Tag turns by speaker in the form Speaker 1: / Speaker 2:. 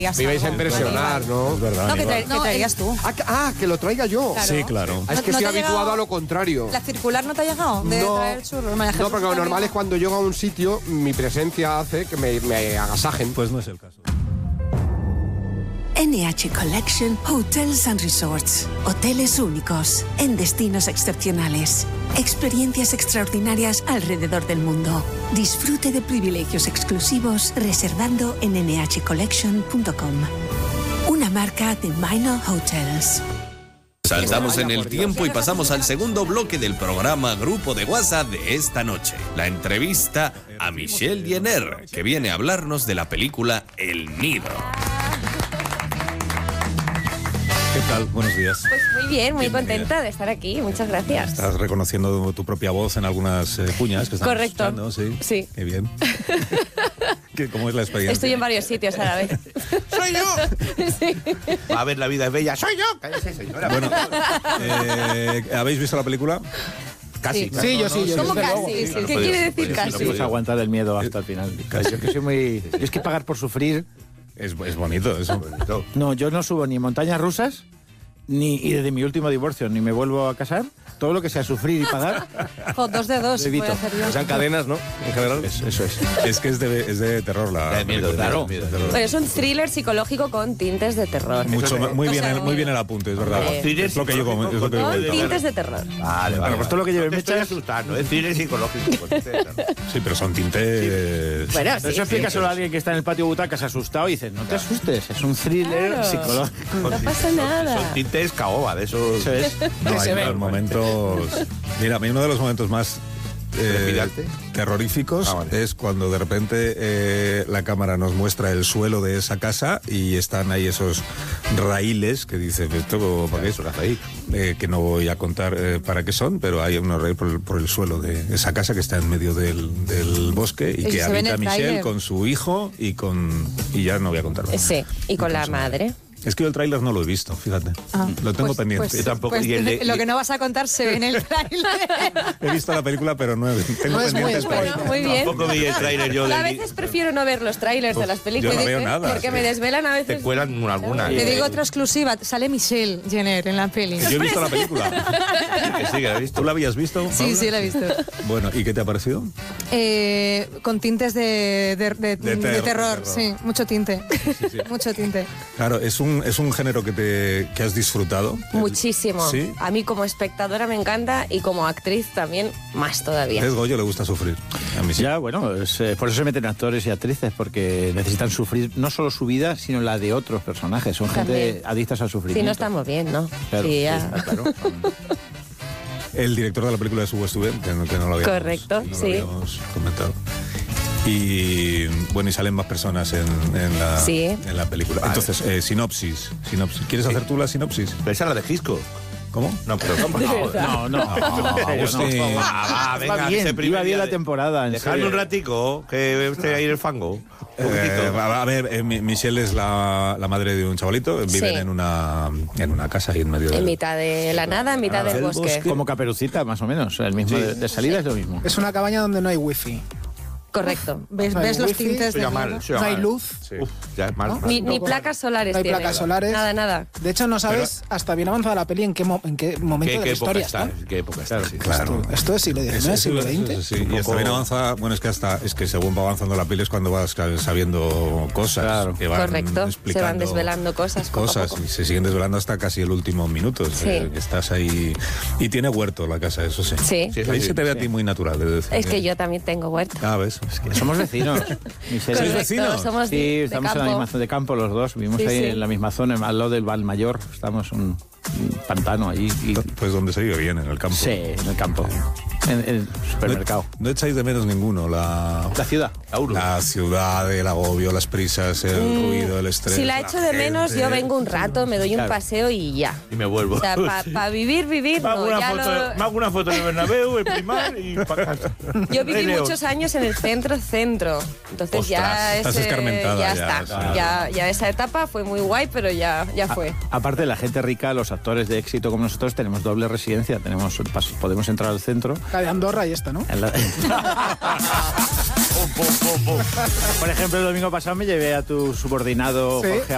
Speaker 1: Me ibais a impresionar, ¿no?
Speaker 2: Es verdad.
Speaker 3: No, que traerías tú.
Speaker 1: Que lo traiga yo.
Speaker 3: Claro.
Speaker 2: Sí, claro.
Speaker 1: Es que
Speaker 3: ¿No
Speaker 1: estoy
Speaker 3: te ha
Speaker 1: habituado
Speaker 3: llegado
Speaker 1: a lo contrario.
Speaker 3: ¿La circular no te ha llegado? De traer churros.
Speaker 1: No, porque lo normal es cuando llego a un sitio, mi presencia hace que me agasajen.
Speaker 2: Pues no es el caso.
Speaker 4: NH Collection Hotels and Resorts. Hoteles únicos, en destinos excepcionales. Experiencias extraordinarias alrededor del mundo. Disfrute de privilegios exclusivos reservando en nhcollection.com. Una marca de Minor Hotels.
Speaker 5: Saltamos en el tiempo y pasamos al segundo bloque del programa Grupo de WhatsApp de esta noche. La entrevista a Michelle Jenner, que viene a hablarnos de la película El Nido.
Speaker 2: ¿Qué tal? Buenos días.
Speaker 6: Pues muy bien, muy contenta de estar aquí. Muchas gracias.
Speaker 2: Estás reconociendo tu propia voz en algunas cuñas que estamos
Speaker 6: Correcto.
Speaker 2: escuchando, ¿sí?
Speaker 6: Sí.
Speaker 2: Qué bien. ¿Cómo es la experiencia?
Speaker 6: Estoy en varios sitios a la vez.
Speaker 5: ¡Soy yo!
Speaker 6: Sí.
Speaker 5: Va a ver, la vida es bella. ¡Soy yo! Cállese, señora.
Speaker 2: Bueno, ¿habéis visto la película?
Speaker 7: Casi.
Speaker 1: Sí, yo sí.
Speaker 6: ¿Cómo
Speaker 1: desde luego.
Speaker 6: casi?
Speaker 5: Sí,
Speaker 6: ¿Qué
Speaker 5: no
Speaker 6: quiere
Speaker 5: podía-
Speaker 6: decir
Speaker 5: no
Speaker 6: casi?
Speaker 7: No puedes aguantar el miedo hasta el final. Yo que soy muy... Yo es que pagar por sufrir...
Speaker 2: Es bonito eso.
Speaker 7: No, yo no subo ni montañas rusas, y desde mi último divorcio, ni me vuelvo a casar. Todo lo que sea sufrir y pagar,
Speaker 3: Jo, 2 de 2.
Speaker 7: Evito.
Speaker 3: Voy a hacer yo.
Speaker 1: O sea, cadenas, ¿no? En general.
Speaker 7: eso es.
Speaker 2: Es que es de terror la película.
Speaker 7: claro.
Speaker 2: De terror.
Speaker 6: Bueno, es un thriller psicológico con tintes de terror.
Speaker 2: Muy
Speaker 6: O
Speaker 2: bien,
Speaker 6: sea,
Speaker 2: muy bien el apunte, es verdad.
Speaker 6: Sí.
Speaker 2: Es lo que yo comento. Es lo que yo
Speaker 6: Con
Speaker 2: comento.
Speaker 6: tintes de terror.
Speaker 5: Vale,
Speaker 7: Bueno, pues todo lo que lleve
Speaker 5: no te estoy
Speaker 7: mechas...
Speaker 5: asustando, es cine psicológico.
Speaker 2: Sí, pero son tintes...
Speaker 6: Bueno, sí.
Speaker 7: Eso explica solo a alguien que está en el patio butacas asustado y dice, no te asustes, es un thriller
Speaker 6: Claro.
Speaker 7: psicológico.
Speaker 6: No pasa nada.
Speaker 5: Son tintes caoba, de esos...
Speaker 7: Eso es.
Speaker 2: No, hay unos momentos... Mira, a mí uno de los momentos más
Speaker 5: ¿Trepidante?
Speaker 2: terroríficos es cuando de repente la cámara nos muestra el suelo de esa casa y están ahí esos raíles que dice, ¿esto para qué es? Que no voy a contar para qué son, pero hay unos raíles por el suelo de esa casa que está en medio del bosque y
Speaker 3: Eso
Speaker 2: que
Speaker 3: se ve en
Speaker 2: habita
Speaker 3: el
Speaker 2: Michelle
Speaker 3: tráiler.
Speaker 2: con su hijo y ya no voy a contar más.
Speaker 6: Sí, y con la madre.
Speaker 2: Es que yo el tráiler no lo he visto, fíjate. Lo tengo pendiente.
Speaker 3: Pues,
Speaker 5: Yo tampoco.
Speaker 3: pues,
Speaker 5: Y el de-
Speaker 3: lo que no vas a contar se ve en el tráiler.
Speaker 2: He visto la película, pero no tengo
Speaker 1: No es muy
Speaker 2: pendientes.
Speaker 1: spoiler.
Speaker 6: Bueno, muy bien.
Speaker 5: Tampoco vi el tráiler yo
Speaker 6: A
Speaker 5: del...
Speaker 6: veces prefiero no ver los trailers de las películas.
Speaker 2: yo no veo nada,
Speaker 6: Porque
Speaker 2: sí.
Speaker 6: me desvelan a veces.
Speaker 5: Te cuelan alguna.
Speaker 3: Te digo otra exclusiva. Sale Michelle Jenner en la peli.
Speaker 2: Yo he visto la película.
Speaker 5: Que sí, que la he visto.
Speaker 2: ¿Tú la habías visto?
Speaker 3: Sí,
Speaker 2: Paula?
Speaker 3: sí, la he visto.
Speaker 2: Bueno, ¿y qué te ha parecido?
Speaker 3: Con tintes de terror, sí, mucho tinte.
Speaker 2: sí.
Speaker 3: Mucho tinte.
Speaker 2: Claro, es un género que has disfrutado.
Speaker 6: Muchísimo.
Speaker 2: ¿Sí?
Speaker 6: A mí como espectadora me encanta y como actriz también más todavía.
Speaker 2: Es Goyo, le gusta sufrir. A mí sí.
Speaker 7: Ya, bueno, por eso se meten actores y actrices, porque necesitan sufrir no solo su vida, sino la de otros personajes. Son gente
Speaker 6: También.
Speaker 7: adictas al sufrimiento.
Speaker 6: Si no estamos bien, ¿no?
Speaker 7: Claro,
Speaker 6: Sí, ya.
Speaker 7: claro.
Speaker 2: El director de la película es Hugo Stubben, que no lo habíamos,
Speaker 6: Correcto,
Speaker 2: no lo
Speaker 6: sí.
Speaker 2: habíamos comentado. Y bueno, y salen más personas en la película. Entonces, sinopsis. ¿Quieres hacer tú la sinopsis?
Speaker 5: Pero esa es la de Gisco.
Speaker 2: ¿Cómo?
Speaker 5: No, pero...
Speaker 7: No.
Speaker 2: Agustín.
Speaker 5: venga,
Speaker 7: bien,
Speaker 5: ese primer
Speaker 7: iba bien
Speaker 5: día
Speaker 7: la
Speaker 5: de-
Speaker 7: temporada. en
Speaker 5: Dejadme
Speaker 7: serio.
Speaker 5: un ratico, que esté ahí en el fango. Un poquitito.
Speaker 2: A ver, Michelle es la madre de un chavalito. Viven
Speaker 6: Sí.
Speaker 2: en una casa ahí en medio
Speaker 6: En mitad de la nada, en mitad del bosque.
Speaker 7: Como Caperucita, más o menos. El mismo de salida es lo mismo.
Speaker 8: Es una cabaña donde no hay wifi.
Speaker 6: Correcto.
Speaker 3: ¿Ves,
Speaker 8: No hay
Speaker 3: ves los
Speaker 8: wifi,
Speaker 3: tintes
Speaker 5: Eso
Speaker 3: de
Speaker 5: ya
Speaker 3: terror?
Speaker 5: mal, eso ya
Speaker 8: No hay
Speaker 5: mal.
Speaker 8: luz.
Speaker 5: Uf, ya es mal.
Speaker 6: Ni placas solares
Speaker 8: No hay
Speaker 6: tiene.
Speaker 8: placas solares.
Speaker 6: Nada.
Speaker 8: De hecho, no sabes hasta bien avanzada la peli en qué momento
Speaker 5: ¿Qué
Speaker 8: de la
Speaker 5: época
Speaker 8: historia
Speaker 5: está?
Speaker 8: está.
Speaker 5: ¿Qué época está? Sí.
Speaker 2: Claro.
Speaker 8: Esto es siglo XIX, siglo XX.
Speaker 2: Sí, y está bien avanzada. Bueno, es que según va avanzando la peli es cuando vas sabiendo cosas.
Speaker 7: Claro.
Speaker 2: Que van
Speaker 6: Correcto. Se
Speaker 2: explicando
Speaker 6: van desvelando cosas poco a poco.
Speaker 2: y se siguen desvelando hasta casi el último minuto.
Speaker 6: Sí.
Speaker 2: Que estás ahí. Y tiene huerto la casa, eso sí.
Speaker 6: Sí.
Speaker 5: Sí, eso
Speaker 2: Ahí
Speaker 5: sí,
Speaker 2: se te ve a
Speaker 5: sí.
Speaker 2: ti muy natural, de decir.
Speaker 6: Es que yo también tengo huerto.
Speaker 2: Ah, ¿ves? Es que
Speaker 7: Somos vecinos. Michelle.
Speaker 6: Correcto,
Speaker 2: vecinos?
Speaker 6: somos
Speaker 7: Sí,
Speaker 6: de
Speaker 7: estamos en la
Speaker 6: campo.
Speaker 7: misma zona de campo los dos. Vivimos
Speaker 6: Sí,
Speaker 7: ahí
Speaker 6: sí.
Speaker 7: en la misma zona, al lado del Valmayor. Estamos un pantano allí.
Speaker 2: pues donde se vive bien, en el campo.
Speaker 7: Sí, en el campo. En el supermercado.
Speaker 2: No echáis de menos ninguno la
Speaker 7: ciudad.
Speaker 2: La ciudad, el agobio, las prisas, el ruido, el estrés.
Speaker 6: Si la echo de menos, yo vengo un rato, me doy un paseo y ya.
Speaker 5: Y me vuelvo.
Speaker 6: O sea, para vivir,
Speaker 5: Me hago
Speaker 6: no.
Speaker 5: una
Speaker 6: Ya
Speaker 5: foto,
Speaker 6: lo-
Speaker 5: me hago una foto en el Bernabéu, en Primar y para casa.
Speaker 6: Yo viví
Speaker 5: Rey León.
Speaker 6: muchos años en el centro. Entonces
Speaker 2: Ostras,
Speaker 6: ya
Speaker 2: estás escarmentada
Speaker 6: ya
Speaker 2: ya,
Speaker 6: está.
Speaker 2: sí.
Speaker 6: Ya esa etapa fue muy guay, pero ya fue.
Speaker 7: Aparte, la gente rica, los actores de éxito como nosotros, tenemos doble residencia. Podemos entrar al centro.
Speaker 8: La de Andorra y esta, ¿no?
Speaker 7: En la- Por ejemplo, el domingo pasado me llevé a tu subordinado
Speaker 8: Sí.
Speaker 7: Jorge